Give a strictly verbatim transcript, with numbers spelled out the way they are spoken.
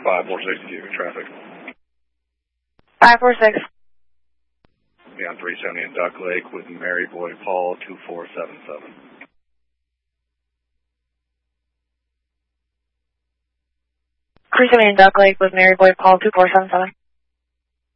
five four six to traffic. five four six. Be on three seventy in Duck Lake with Mary Boy Paul two four seven seven. three seventy in Duck Lake with Mary Boy Paul two four seven seven.